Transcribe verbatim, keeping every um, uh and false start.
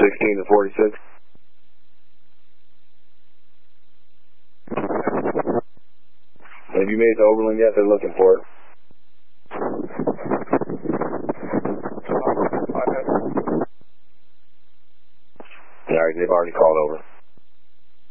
sixteen to forty-six. Have you made it to Oberlin yet? They're looking for it. Alright, they've already called over.